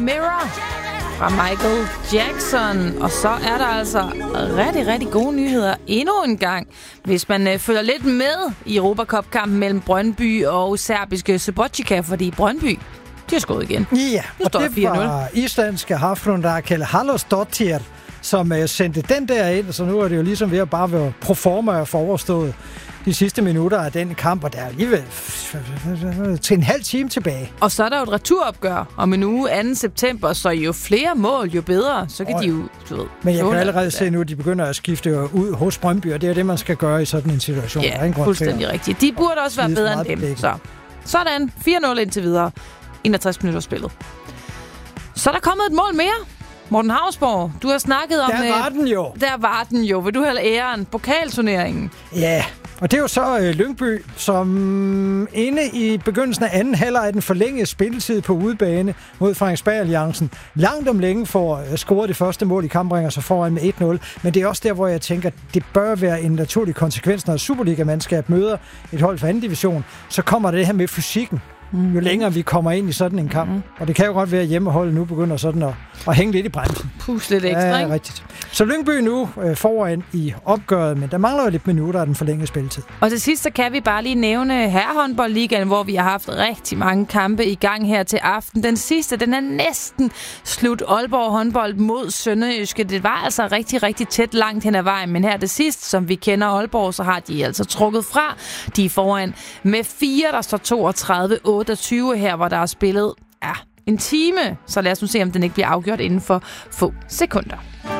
Mirror fra Michael Jackson. Og så er der altså rigtig, rigtig gode nyheder endnu en gang. Hvis man følger lidt med i Europa Cup-kampen mellem Brøndby og serbiske Subotica, fordi Brøndby, de har skåret igen. Ja, og det var islandske Hafrun Rakel Hallorsdottir, som sendte den der ind, så nu er det jo ligesom ved at bare være proforma for overstået de sidste minutter af den kamp, og der er alligevel til en halv time tilbage. Og så er der jo et returopgør om en uge 2. september, så jo flere mål, jo bedre, så kan de jo, du ved... Men jeg kan allerede se nu, at de begynder at skifte ud hos Brøndby, og det er det, man skal gøre i sådan en situation. Ja, fuldstændig rigtigt. De burde også være bedre end dem. Så. Sådan, 4-0 indtil videre. 61 minutter spillet. Så er der kommet et mål mere. Morten Hausborg, du har snakket om... Der var den jo. Vil du have æren? Pokalturneringen. Ja, og det er jo så Lyngby, som inde i begyndelsen af anden halvleg af den forlængede spilletid på udebane mod Frederiksberg-alliancen langt om længe får scoret det første mål i kampen, så foran med 1-0. Men det er også der, hvor jeg tænker, det bør være en naturlig konsekvens, når Superliga-mandskab møder et hold fra anden division. Så kommer det her med fysikken. Jo længere vi kommer ind i sådan en kamp. Og det kan jo godt være, at hjemmeholdet nu begynder sådan at hænge lidt i bremsen. Pusle lidt ekstra, ja, rigtigt. Så Lyngby nu foran i opgøret, men der mangler jo lidt minutter af den forlængede spilletid. Og til sidst, så kan vi bare lige nævne herrehåndboldligaen, hvor vi har haft rigtig mange kampe i gang her til aften. Den sidste, den er næsten slut. Aalborg håndbold mod Sønderjyske. Det var altså rigtig, rigtig tæt langt hen ad vejen, men her det sidste, som vi kender Aalborg, så har de altså trukket fra. De er foran med 4, der står 32-28 her, hvor der er spillet en time. Så lad os nu se, om den ikke bliver afgjort inden for få sekunder.